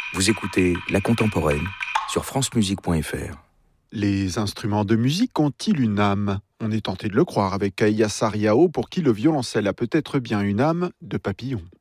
Vous écoutez La Contemporaine sur francemusique.fr. Les instruments de musique ont-ils une âme ? On est tenté de le croire avec Kaya Sariao, pour qui le violoncelle a peut-être bien une âme de papillon.